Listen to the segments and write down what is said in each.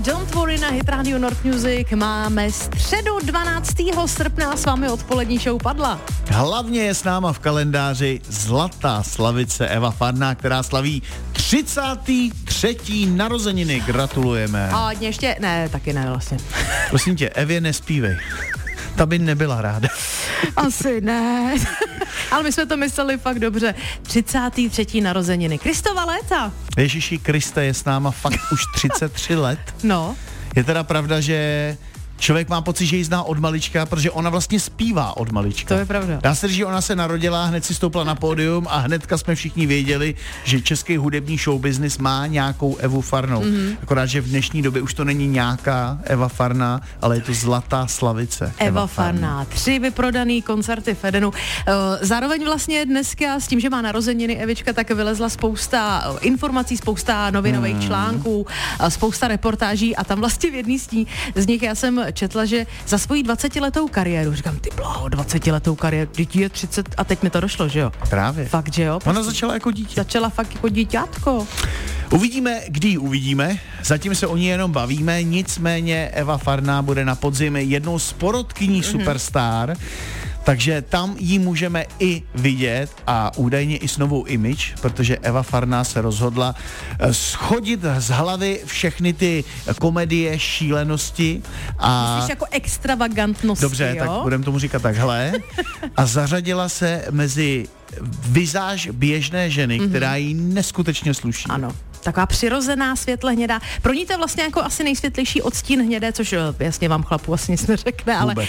Don't Worry na Hit Radio North Music. Máme středu 12. srpna a s vámi odpolední show padla. Hlavně je s náma v kalendáři zlatá slavice Eva Farná, která slaví 33. narozeniny. Gratulujeme. A ještě, ne, taky ne vlastně. Prosím tě, Evě nespívej. Ta by nebyla ráda. Asi ne. Ale my jsme to mysleli fakt dobře. 33. narozeniny. Kristova léta. Ježíši Kriste, je s náma fakt už 33 let. No. Je teda pravda, že člověk má pocit, že ji zná od malička, protože ona vlastně zpívá od malička. To je pravda. Dá se říct, že ona se narodila, hned si stoupla na pódium a hnedka jsme všichni věděli, že český hudební showbiznis má nějakou Evu Farnou. Akorát, že v dnešní době už to není nějaká Eva Farná, ale je to zlatá slavice. Eva Farná. 3 vyprodaný koncerty v Edenu. Zároveň vlastně dneska s tím, že má narozeniny Evička, tak vylezla spousta informací, spousta novinových článků, spousta reportáží a tam vlastně v jedný z nich já jsem četla, že za svoji 20letou kariéru, říkám, ty bláho, 20letou kariéru, dětí je 30 a teď mi to došlo, že jo? Právě. Fakt, že jo? Ona začala jako dítě. Začala fakt jako díťátko. Uvidíme, kdy ji uvidíme, zatím se o ní jenom bavíme, nicméně Eva Farná bude na podzim jednou z porotkyní Superstar, takže tam ji můžeme i vidět a údajně i s novou image, protože Eva Farná se rozhodla schodit z hlavy všechny ty komedie, šílenosti a... Myslíš jako extravagantnosti, dobře, jo? tak budeme tomu říkat takhle. A zařadila se mezi vizáž běžné ženy, která jí neskutečně sluší. Ano. Taková přirozená, světle hnědá. Pro ní to je vlastně jako asi nejsvětlejší odstín hnědé, což jasně vám chlapu asi nic neřekne, ale...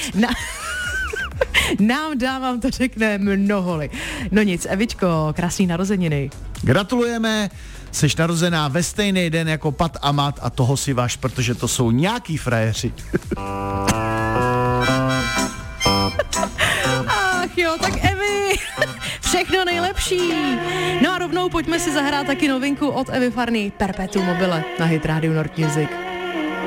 Nám dávám to řekne mnoholi. No nic, Evičko, krásný narozeniny. Gratulujeme, jsi narozená ve stejný den jako Pat a Mat a toho si váš, protože to jsou nějaký frajeři. Ach jo, tak Evi, všechno nejlepší. No a rovnou pojďme si zahrát taky novinku od Evy Farny, Perpetuum mobile na Hit Radio North Music.